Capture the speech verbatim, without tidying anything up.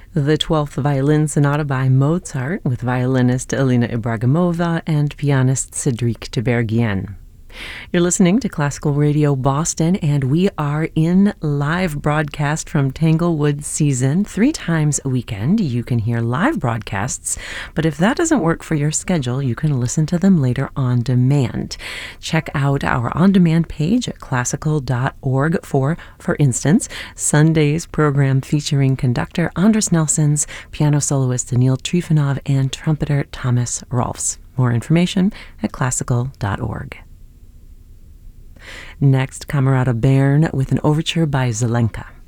The twelfth Violin Sonata by Mozart with violinist Elena Ibragimova and pianist Cédric Tiberghien. You're listening to Classical Radio Boston, and we are in live broadcast from Tanglewood Season. Three times a weekend, you can hear live broadcasts, but if that doesn't work for your schedule, you can listen to them later on demand. Check out our on-demand page at classical dot org for, for instance, Sunday's program featuring conductor Andras Nelsons, piano soloist Daniil Trifonov, and trumpeter Thomas Rolfs. More information at classical dot org. Next, Camerata Bern with an overture by Zelenka.